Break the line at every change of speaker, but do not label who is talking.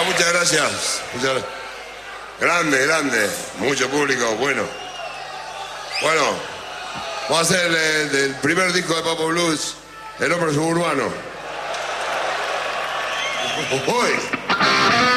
muchas gracias. Grande, grande. Mucho público, bueno. Bueno, vamos a hacer el primer disco de Papo Blues, El Hombre Suburbano. ¡Uy!